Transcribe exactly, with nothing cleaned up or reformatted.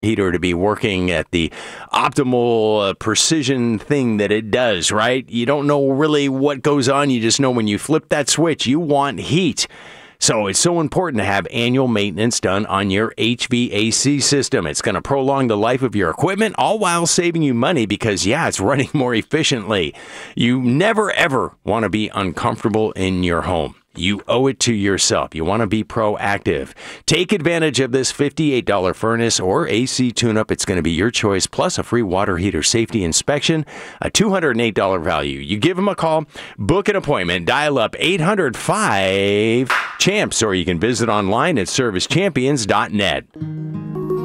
heater to be working at the optimal uh, precision thing that it does, right? You don't know really what goes on. You just know when you flip that switch, you want heat. So it's so important to have annual maintenance done on your H V A C system. It's going to prolong the life of your equipment, all while saving you money because, yeah, it's running more efficiently. You never, ever want to be uncomfortable in your home. You owe it to yourself. You want to be proactive. Take advantage of this fifty-eight dollars furnace or A C tune-up. It's going to be your choice, plus a free water heater safety inspection, a two hundred eight dollars value. You give them a call, book an appointment, dial up eight hundred five champs, or you can visit online at service champions dot net.